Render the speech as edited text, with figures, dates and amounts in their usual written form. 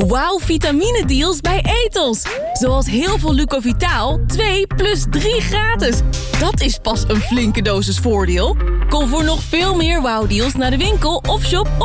Wauw vitamine-deals bij Etos. Zoals heel veel Lucovitaal, 2 plus 3 gratis. Dat is pas een flinke dosis voordeel. Kom voor nog veel meer wauw-deals naar de winkel of shop